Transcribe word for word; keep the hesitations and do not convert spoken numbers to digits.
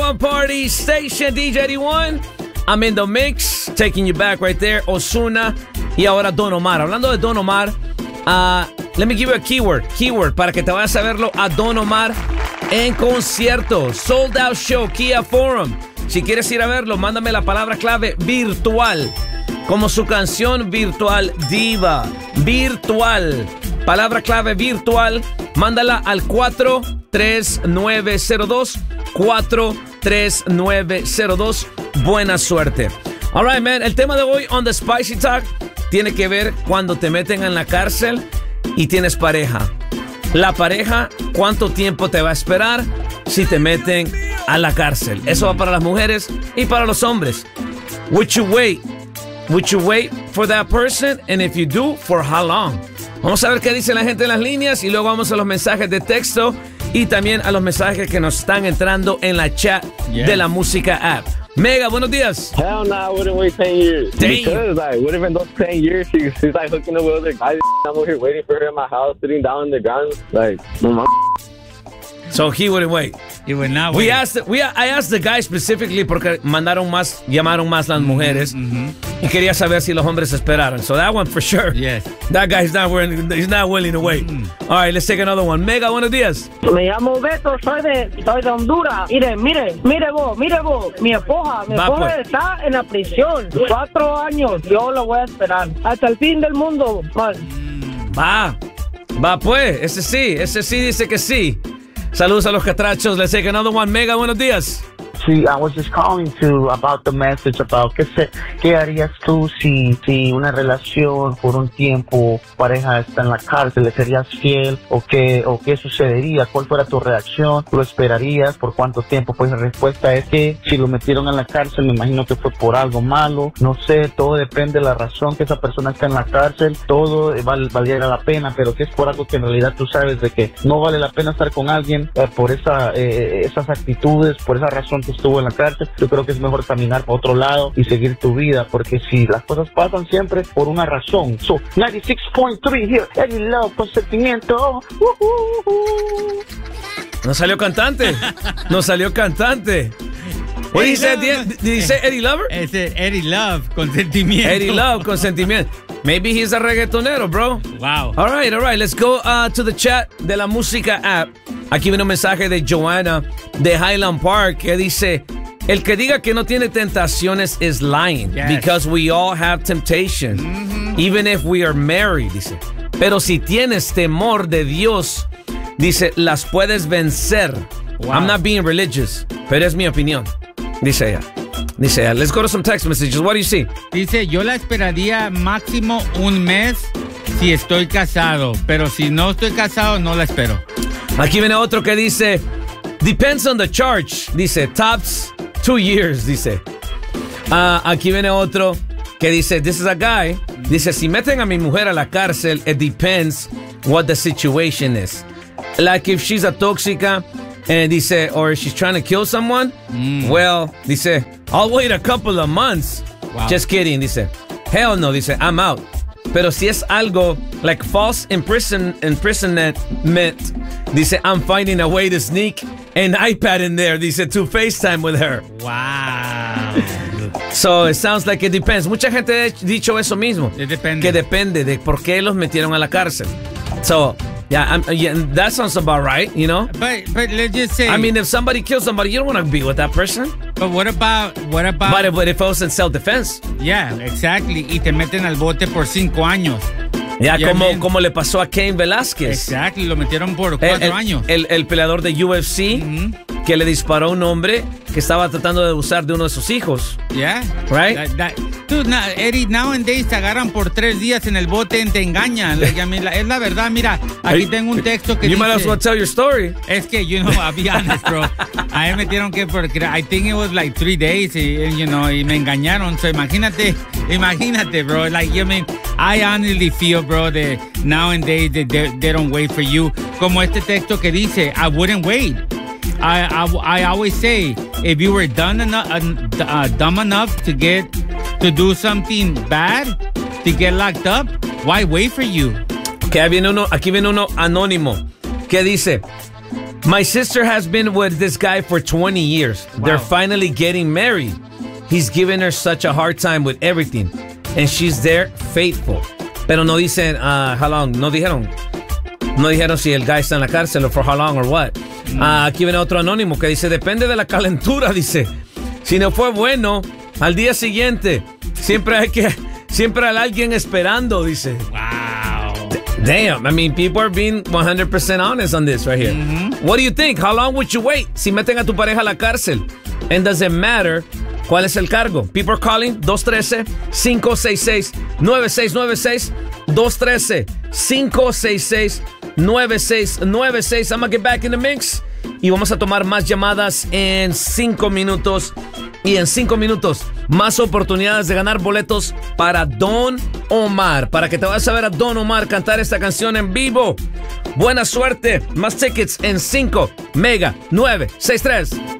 one party station, D J eighty-one. I'm in the mix, taking you back right there. Ozuna y ahora Don Omar. Hablando de Don Omar, uh, let me give you a keyword. Keyword para que te vayas a verlo a Don Omar en concierto. Sold out show, Kia Forum. Si quieres ir a verlo, mándame la palabra clave virtual. Como su canción virtual Diva. Virtual. Palabra clave virtual. Mándala al cuatro tres nueve cero dos. cuatro tres nueve cero dos. Buena suerte. All right, man. El tema de hoy on the Spicy Talk tiene que ver cuando te meten en la cárcel y tienes pareja. La pareja, ¿cuánto tiempo te va a esperar si te meten a la cárcel? Eso va para las mujeres y para los hombres. Would you wait? Would you wait for that person? And if you do, for how long? Vamos a ver qué dice la gente en las líneas y luego vamos a los mensajes de texto y también a los mensajes que nos están entrando en la chat yes. de la música app. Mega, buenos días. Hell no, nah, I wouldn't wait ten years. Damn. Because, like, what if in those ten years she, she's, like, hooking up with other guys? I'm over here waiting for her in my house, sitting down on the ground. Like, no, my... So he wouldn't wait. He would not wait. We asked, we, I asked the guy specifically porque mandaron más, llamaron más las mujeres mm-hmm. y quería saber si los hombres esperaron. So that one for sure. Yes. That guy's not willing, he's not willing to wait. Mm. All right, let's take another one. Mega, buenos días. Me llamo Beto, soy de, soy de Honduras. Mire, mire, mire vos, mire vos. Mi esposa, mi Va, esposa pues. está en la prisión. Cuatro años, yo lo voy a esperar. Hasta el fin del mundo, man. Va, va pues, ese sí, ese sí dice que sí. Saludos a los catrachos. Let's take another one. Mega, buenos días. Sí, I was just calling to about the message about qué, se, qué harías tú si, si una relación por un tiempo, pareja está en la cárcel, ¿le serías fiel o qué, o qué sucedería? ¿Cuál fuera tu reacción? ¿Lo esperarías? ¿Por cuánto tiempo? Pues la respuesta es que si lo metieron en la cárcel, me imagino que fue por algo malo, no sé, todo depende de la razón que esa persona está en la cárcel, todo val, valiera la pena, pero que es por algo que en realidad tú sabes de que no vale la pena estar con alguien eh, por esa, eh, esas actitudes, por esa razón que estuvo en la cárcel. Yo creo que es mejor caminar para otro lado y seguir tu vida, porque si las cosas pasan siempre por una razón. So, noventa y seis punto tres here, Eddie Love, consentimiento. Uh-huh. No salió cantante. No salió cantante. What Eddie he said, Love. did, did he say Eddie Lover? Ese Eddie Love, consentimiento. Eddie Love, consentimiento. Maybe he's a reggaetonero, bro. Wow. All right, all right. Let's go uh, to the chat de la música app. Aquí viene un mensaje de Joanna de Highland Park que dice: el que diga que no tiene tentaciones is lying, yes. because we all have temptation, mm-hmm. even if we are married, dice. Pero si tienes temor de Dios, dice, las puedes vencer. Wow. I'm not being religious, pero es mi opinión. Dice ella. Dice ella. Let's go to some text messages. What do you see? Dice, yo la esperaría máximo un mes si estoy casado, pero si no estoy casado, no la espero. Aquí viene otro que dice, depends on the charge. Dice, tops two years, dice. Uh, aquí viene otro que dice, this is a guy. Dice, si meten a mi mujer a la cárcel, it depends what the situation is. Like if she's a tóxica, and dice, or she's trying to kill someone, mm. well, dice, I'll wait a couple of months. Wow. Just kidding, dice. Hell no, dice, I'm out. Pero si es algo like false imprison, imprisonment, dice, I'm finding a way to sneak an iPad in there, dice, to FaceTime with her. Wow. So it sounds like it depends. Mucha gente ha dicho eso mismo. It depende. Que depende de por qué los metieron a la cárcel. So, yeah, I'm, yeah, that sounds about right, you know? But but let's just say, I mean, if somebody kills somebody, you don't want to be with that person. But what about, what about... But if, but if it was in self-defense. Yeah, exactly. Y te meten al bote por cinco años. Ya, yeah, como, I mean, como le pasó a Cain Velázquez. Exactly, lo metieron por cuatro el, el, años. El, el peleador de U F C, mm-hmm. que le disparó a un hombre que estaba tratando de abusar de uno de sus hijos. Yeah. Right? That, that, dude, now, Eddie, nowadays te agarran por tres días en el bote y te engañan. Like, I mean, la, es la verdad, mira, aquí tengo un texto que you dice... You might as well tell your story. Es que, you know, I'll be honest, bro. A mí me metieron que por... I think it was like three days, y, you know, y me engañaron. So, imagínate, imagínate, bro. Like, I mean, I honestly feel, bro, that nowadays they, they, they don't wait for you. Como este texto que dice, I wouldn't wait. I, I, I always say, if you were done enough, uh, uh, dumb enough to get to do something bad, to get locked up, why wait for you? Que viene uno, aquí viene uno anónimo que dice, My sister has been with this guy for twenty years. Wow. They're finally getting married. He's giving her such a hard time with everything. And she's there faithful. Pero no dicen, uh, how long? No dijeron. No dijeron si el guy está en la cárcel o for how long or what. Mm. Uh, aquí viene otro anónimo que dice, depende de la calentura, dice. Si no fue bueno, al día siguiente, siempre hay que, siempre hay alguien esperando, dice. Wow. Damn, I mean, people are being one hundred percent honest on this right here. Mm-hmm. What do you think? How long would you wait si meten a tu pareja a la cárcel? And does it matter cuál es el cargo? People are calling dos uno tres, cinco seis seis, nueve seis nueve seis, dos uno tres, cinco seis seis, nueve seis nueve seis. I'm gonna get back in the mix y vamos a tomar más llamadas en cinco minutos. Y en cinco minutos, más oportunidades de ganar boletos para Don Omar. Para que te vayas a ver a Don Omar cantar esta canción en vivo. Buena suerte. Más tickets en cinco, Mega, nueve seis tres.